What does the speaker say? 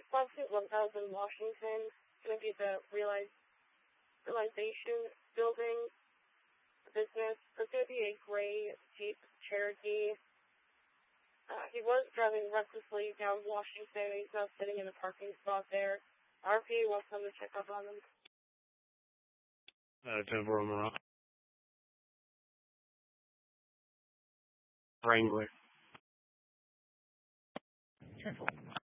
Lawsuit 1000 Washington. It's going to be the realization building business. It's going to be a gray Jeep Cherokee. He was driving recklessly down Washington. He's now sitting in a parking spot there. RPA wants them to check up on him. 10-4 Morocco. Wrangler. 10-4.